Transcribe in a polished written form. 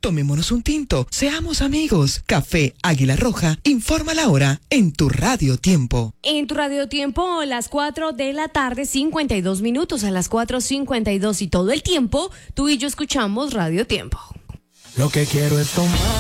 Tomémonos un tinto, seamos amigos. Café Águila Roja, informa la hora en tu Radio Tiempo. En tu Radio Tiempo, las 4 de la tarde, 52 minutos, a las 4:52 y todo el tiempo, tú y yo escuchamos Radio Tiempo. Lo que quiero es tomar